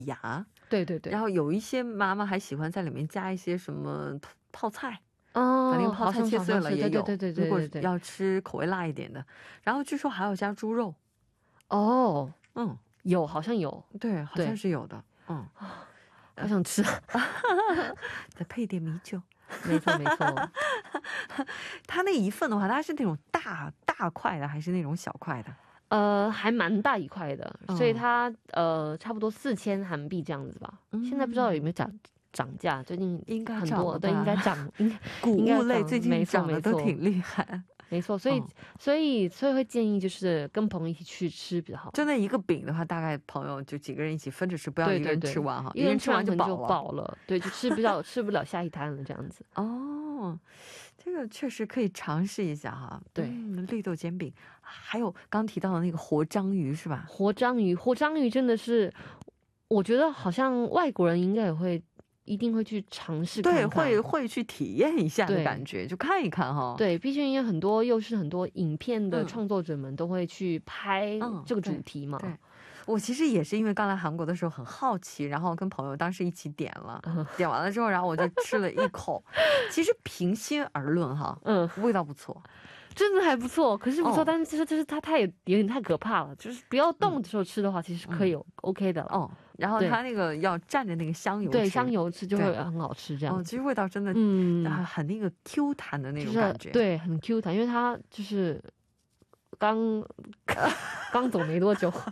芽， 对对对， 然后有一些妈妈还喜欢在里面加一些什么泡菜，把那个哦， 泡菜切碎了也有， 对对对对如果对对， 要吃口味辣一点的，然后据说还要加猪肉， 哦， 嗯， 有好像有， 对，好像是有的，嗯， 好想吃， 再配点米酒。 没错没错， 它那一份的话，它是那种大块的还是那种小块的？ 还蛮大一块的，所以它差不多4000韩币这样子吧。现在不知道有没有涨价，最近应该很多，对， 涨了吧？ 应该涨， 谷应该涨， 物类最近没错涨得都没错挺厉害。 没错，所以会建议就是跟朋友一起去吃比较好。 就那一个饼的话，大概朋友就几个人一起分着吃，不要一个人对对对， 吃完哈， 一个人吃完可能就一个人吃完就饱了。 饱了，对，就吃不了下一摊了这样子。 哦，这个确实可以尝试一下哈。 对， 绿豆煎饼，还有刚提到的那个活章鱼是吧？ 活章鱼真的是，我觉得好像外国人应该也会一定会去尝试看对， 看。 会去体验一下的对感觉，就看一看哈。 对，毕竟因为又是很多影片的创作者们都会去拍这个主题嘛。 对，我其实也是因为刚来韩国的时候很好奇，然后跟朋友当时一起点了，点完了之后，然后我就吃了一口。其实平心而论哈，味道不错， 真的还不错。可是不错，但是就是它也有点太可怕了，就是不要动的时候吃的话，其实可以OK 的了。 然后它那个要蘸着那个香油吃， 对，香油吃就会很好吃，这样。 其实味道真的，很那个 Q 弹的那种感觉， 对，很 Q 弹，因为它就是刚走没多久，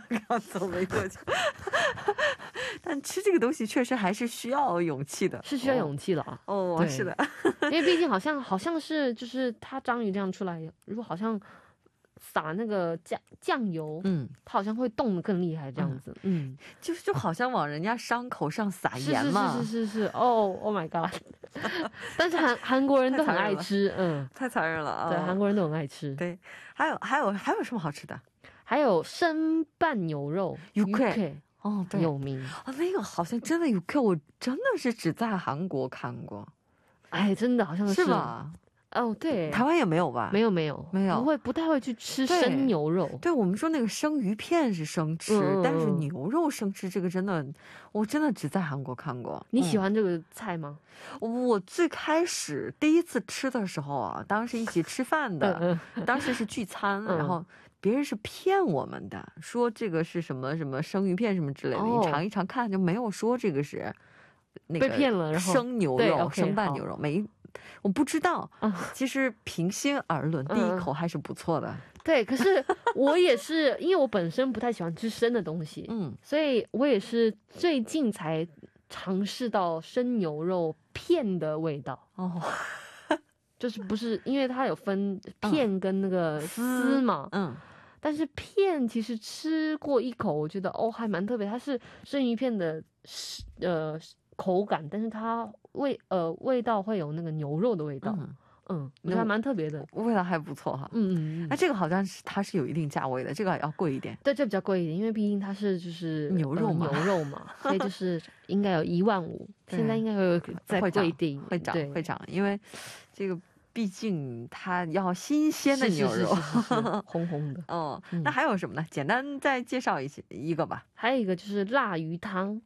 但吃这个东西确实还是需要勇气的， 是需要勇气的啊。 哦，是的， 因为毕竟好像是就是它章鱼这样出来，如果好像撒那个酱油，它好像会冻得更厉害这样子， 就好像往人家伤口上撒盐嘛， 是，Oh my god！ 但是韩国人都很爱吃， 太残忍了啊！ 对，韩国人都很爱吃。 对，还有什么好吃的？ 还有生拌牛肉，UK， 对， 有名那个好像真的UK，我真的是只在韩国看过， 哎，真的好像是吧？ 哦，对， 台湾也没有吧？ 没有，不太会去吃生牛肉。 对，我们说那个生鱼片是生吃，但是牛肉生吃这个真的，我真的只在韩国看过。 你喜欢这个菜吗？ 我最开始第一次吃的时候啊，当时一起吃饭的，当时是聚餐，然后别人是骗我们的，说这个是什么什么生鱼片什么之类的，你尝一尝看，就没有说这个是那个被骗了，然后生牛肉、生拌牛肉没。我不知道，其实平心而论，第一口还是不错的。 对，可是我也是，因为我本身不太喜欢吃生的东西，所以我也是最近才尝试到生牛肉片的味道。就是不是因为它有分片跟那个丝嘛，但是片其实吃过一口，我觉得还蛮特别，它是生鱼片的口感，但是它味道会有那个牛肉的味道，我觉得还蛮特别的， 味道还不错哈。那这个好像是它是有一定价位的，这个要贵一点。 对，这比较贵一点，因为毕竟它是就是牛肉嘛， 所以就是应该有15000，现在应该会再贵一点， 会涨，因为这个毕竟它要新鲜的牛肉， 红红的。 那还有什么呢？简单再介绍一个吧。 还有一个就是辣鱼汤。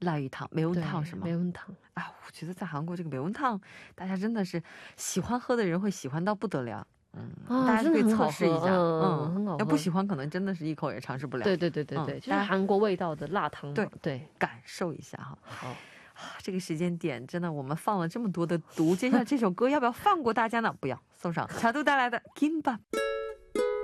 매운탕是吗？ 매운탕。 我觉得在韩国这个매운탕大家真的是喜欢喝的人会喜欢到不得了。大家可以测试一下， 很好喝。 要不喜欢可能真的是一口也尝试不了。 对，就是韩国味道的辣汤。 对，感受一下哈。 好， 这个时间点真的我们放了这么多的毒，接下来这首歌要不要放过大家呢？不要，送上茶豆带来的 Kimbap。